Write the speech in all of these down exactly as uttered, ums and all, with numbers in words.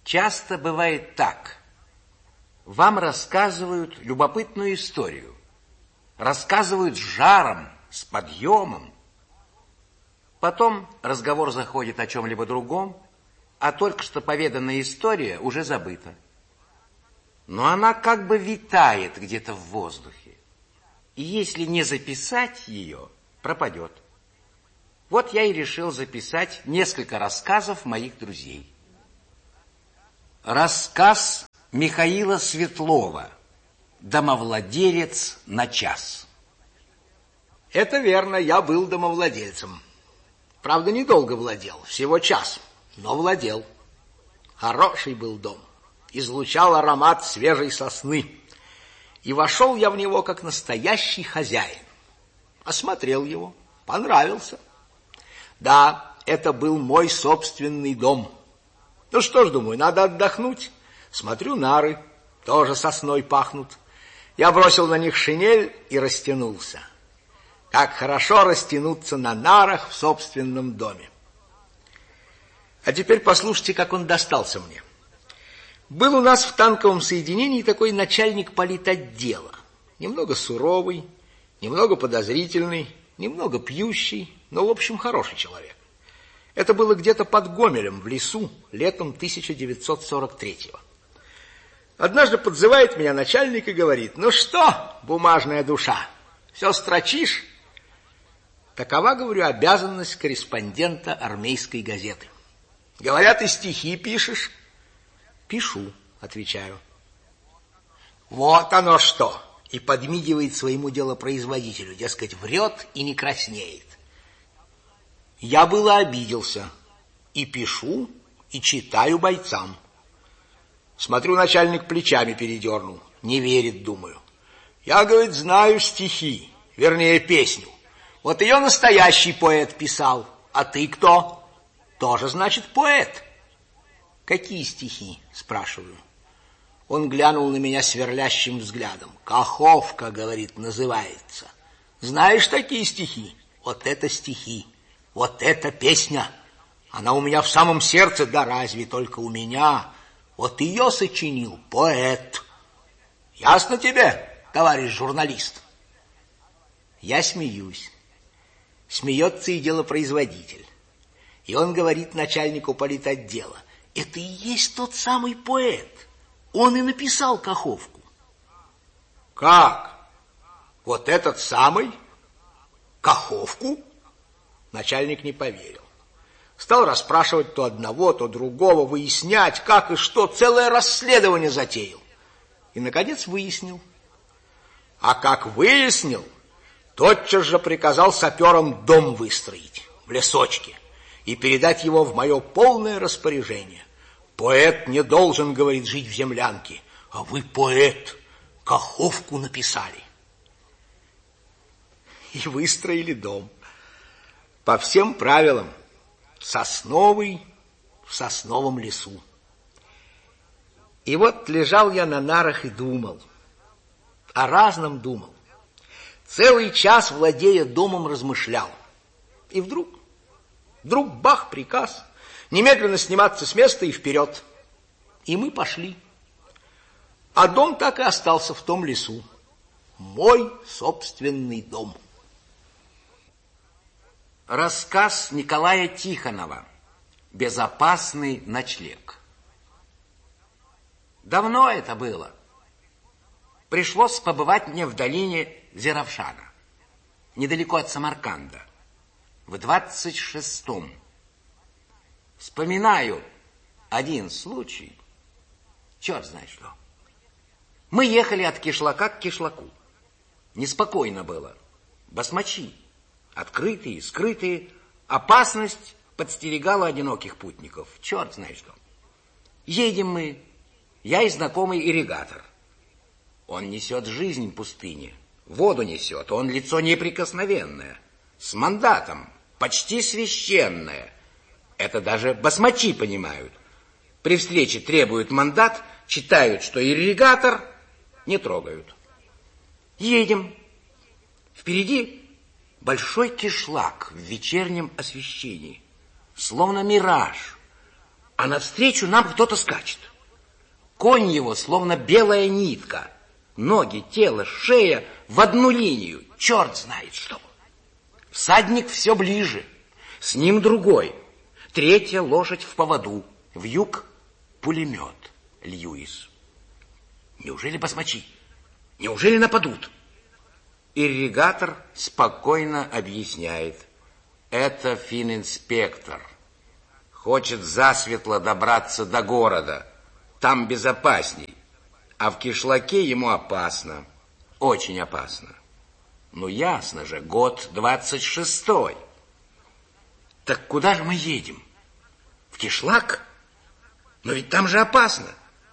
Часто бывает так. Вам рассказывают любопытную историю. Рассказывают с жаром, с подъемом. Потом разговор заходит о чем-либо другом, а только что поведанная история уже забыта. Но она как бы витает где-то в воздухе. И если не записать ее, пропадет. Вот я и решил записать несколько рассказов моих друзей. Рассказ Михаила Светлова «Домовладелец на час». Это верно, я был домовладельцем. Правда, недолго владел, всего час, но владел. Хороший был дом, излучал аромат свежей сосны. И вошел я в него как настоящий хозяин. Осмотрел его, понравился. Да, это был мой собственный дом. Ну что ж, думаю, надо отдохнуть. Смотрю, нары тоже сосной пахнут. Я бросил на них шинель и растянулся. Как хорошо растянуться на нарах в собственном доме. А теперь послушайте, как он достался мне. Был у нас в танковом соединении такой начальник политотдела. Немного суровый, немного подозрительный, немного пьющий, но, в общем, хороший человек. Это было где-то под Гомелем, в лесу, летом тысяча девятьсот сорок третьего. Однажды подзывает меня начальник и говорит: «Ну что, бумажная душа, все строчишь?» Такова, говорю, обязанность корреспондента армейской газеты. Говорят, и стихи пишешь. Пишу, отвечаю. Вот оно что! И подмигивает своему делопроизводителю, дескать, врет и не краснеет. Я было обиделся. И пишу, и читаю бойцам. Смотрю, начальник плечами передернул. Не верит, думаю. Я, говорит, знаю стихи, вернее, песню. Вот ее настоящий поэт писал. А ты кто? Тоже, значит, поэт. Какие стихи? Спрашиваю. Он глянул на меня сверлящим взглядом. Каховка, говорит, называется. Знаешь такие стихи? Вот это стихи. Вот это песня. Она у меня в самом сердце, да разве только у меня. Вот ее сочинил поэт. Ясно тебе, товарищ журналист? Я смеюсь. Смеется и делопроизводитель. И он говорит начальнику политотдела: это и есть тот самый поэт. Он и написал Каховку. Как? Вот этот самый? Каховку? Начальник не поверил. Стал расспрашивать то одного, то другого, выяснять, как и что, целое расследование затеял. И, наконец, выяснил. А как выяснил, тотчас же приказал саперам дом выстроить в лесочке и передать его в мое полное распоряжение. Поэт не должен, говорит, жить в землянке, а вы, поэт, Каховку написали. И выстроили дом. По всем правилам. Сосновый в сосновом лесу. И вот лежал я на нарах и думал. О разном думал. Целый час, владея домом, размышлял. И вдруг, вдруг бах, приказ. Немедленно сниматься с места и вперед. И мы пошли. А дом так и остался в том лесу. Мой собственный дом. Рассказ Николая Тихонова «Безопасный ночлег». Давно это было. Пришлось побывать мне в долине Зеравшана, недалеко от Самарканда, в двадцать шестом. Вспоминаю один случай, черт знает что. Мы ехали от кишлака к кишлаку. Неспокойно было. Басмачи. Открытые, скрытые, опасность подстерегала одиноких путников. Черт знает что. Едем мы, я и знакомый ирригатор. Он несет жизнь пустыне, воду несет, он лицо неприкосновенное, с мандатом, почти священное. Это даже басмачи понимают. При встрече требуют мандат, читают, что ирригатор, не трогают. Едем. Впереди большой кишлак в вечернем освещении, словно мираж. а навстречу нам кто-то скачет. Конь его словно белая нитка. Ноги, тело, шея в одну линию. Черт знает что. Всадник все ближе. С ним другой. Третья лошадь в поводу. Вьюг пулемет Льюис. Неужели басмачи? Неужели нападут? Ирригатор спокойно объясняет. Это фининспектор. Хочет засветло добраться до города. Там безопасней. А в кишлаке ему опасно. Очень опасно. Ну, ясно же, год двадцать шестой. Так куда же мы едем? В кишлак? Но ведь там же опасно.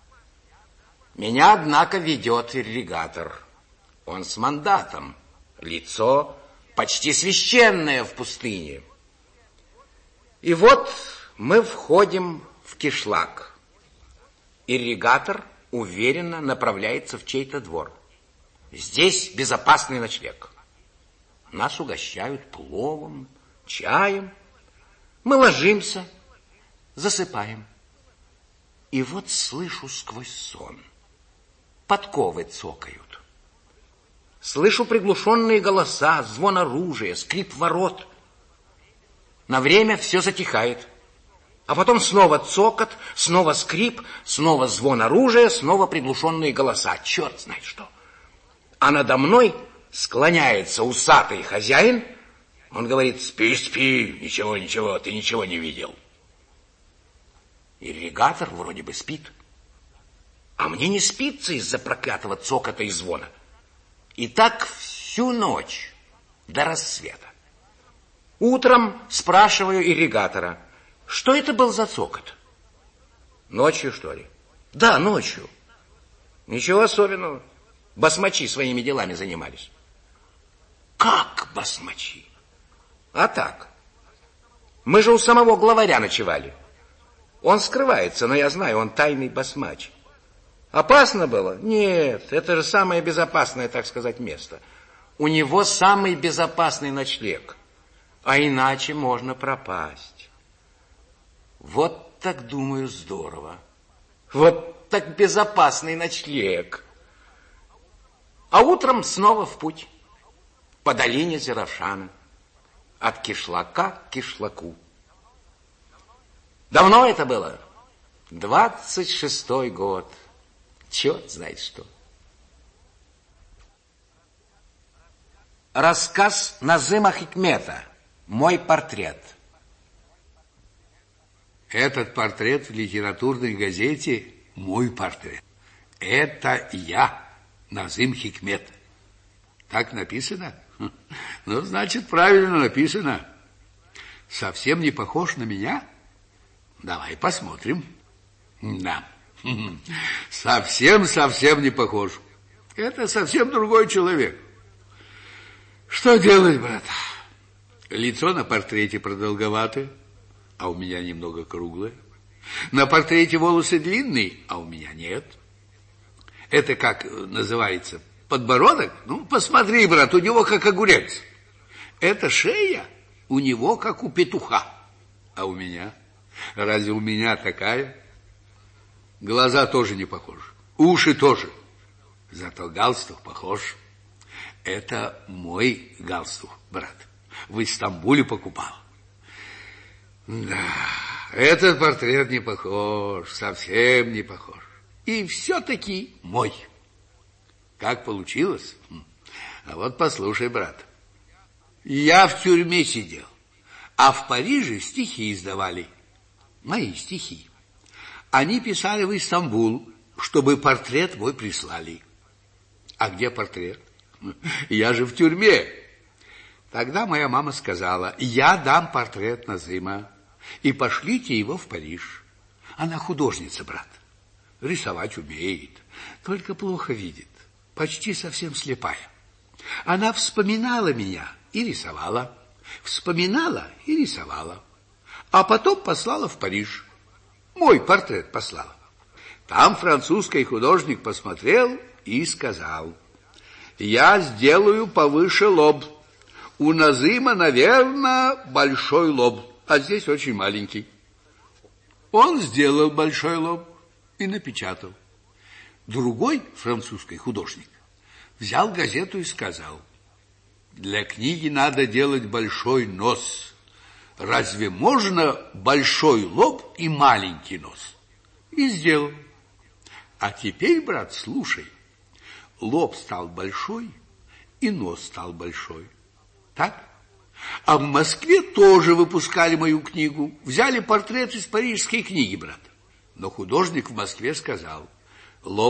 Меня, однако, ведет ирригатор. Он с мандатом. Лицо почти священное в пустыне. И вот мы входим в кишлак. Ирригатор уверенно направляется в чей-то двор. Здесь безопасный ночлег. Нас угощают пловом, чаем. Мы ложимся, засыпаем. И вот слышу сквозь сон. Подковы цокают. Слышу приглушенные голоса, звон оружия, скрип ворот. На время все затихает. А потом снова цокот, снова скрип, снова звон оружия, снова приглушенные голоса. Черт знает что. А надо мной склоняется усатый хозяин. Он говорит: спи, спи, ничего, ничего, ты ничего не видел. Ирригатор вроде бы спит. А мне не спится из-за проклятого цокота и звона. И так всю ночь до рассвета. Утром спрашиваю ирригатора: что это был за цокот? Ночью, что ли? Да, ночью. Ничего особенного. Басмачи своими делами занимались. Как басмачи? А так. Мы же у самого главаря ночевали. Он скрывается, но я знаю, он тайный басмач. Опасно было? Нет, это же самое безопасное, так сказать, место. У него самый безопасный ночлег. А иначе можно пропасть. Вот так, думаю, здорово. Вот так безопасный ночлег. А утром снова в путь. По долине Зеравшана. От кишлака к кишлаку. Давно это было? Двадцать шестой год. Черт знает что. Рассказ Назыма Хикмета. Мой портрет. Этот портрет в литературной газете мой портрет. Это я, Назым Хикмет. Так написано? Ну, значит, правильно написано. Совсем не похож на меня? Давай посмотрим. Да. Совсем-совсем не похож. Это совсем другой человек. Что делать, брат? Лицо на портрете продолговатое, а у меня немного круглое. На портрете волосы длинные, а у меня нет. Это как называется? Подбородок? Ну, посмотри, брат, у него как огурец. Это шея у него как у петуха. А у меня? Разве у меня такая? Глаза тоже не похожи. Уши тоже. Зато галстук похож. Это мой галстук, брат. В Истамбуле покупал. Да, этот портрет не похож, совсем не похож. И все-таки мой. Как получилось? А вот послушай, брат. Я в тюрьме сидел, а в Париже стихи издавали. Мои стихи. Они писали в Истамбул, чтобы портрет мой прислали. А где портрет? Я же в тюрьме. Тогда моя мама сказала: я дам портрет Назыма, и пошлите его в Париж. Она художница, брат. Рисовать умеет, только плохо видит, почти совсем слепая. Она вспоминала меня и рисовала, вспоминала и рисовала, а потом послала в Париж. Мой портрет послала. Там французский художник посмотрел и сказал: я сделаю повыше лоб. У Назыма, наверное, большой лоб, а здесь очень маленький. Он сделал большой лоб и напечатал. Другой французский художник взял газету и сказал: для книги надо делать большой нос. Разве можно большой лоб и маленький нос? И сделал. А теперь, брат, слушай. Лоб стал большой, и нос стал большой. Так? А в Москве тоже выпускали мою книгу. Взяли портрет из парижской книги, брат. Но художник в Москве сказал: лоб